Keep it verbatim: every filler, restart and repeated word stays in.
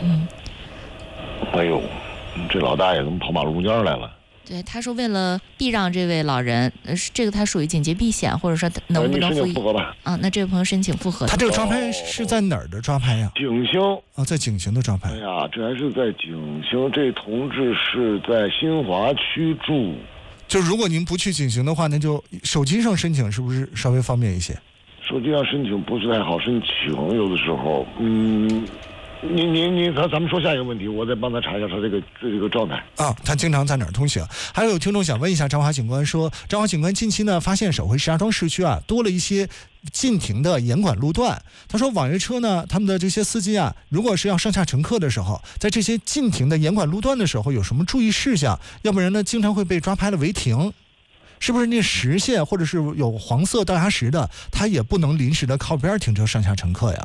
嗯。 哎呦，这老大爷怎么跑马路中间来了？ 对，他说为了避让这位老人，呃，这个他属于紧急避险，或者说能不能复议？ 复核吧。 啊，那这位朋友申请复核。 他这个抓拍是在哪儿的抓拍呀？ 景兴啊，在景兴的抓拍。 哎呀，这还是在景兴，这同志是在新华区住。 就如果您不去景兴的话，那就手机上申请是不是稍微方便一些？ 手机上申请不是太好申请，有的时候，嗯。您您您，咱咱们说下一个问题，我再帮他查一下他这个这个状态啊。他经常在哪儿通行？还有听众想问一下张华警官说，张华警官近期呢发现首回石家庄市区啊多了一些禁停的严管路段。他说网约车呢，他们的这些司机啊，如果是要上下乘客的时候，在这些禁停的严管路段的时候有什么注意事项？要不然呢，经常会被抓拍了违停。是不是那实线或者是有黄色道牙石的，他也不能临时的靠边停车上下乘客呀？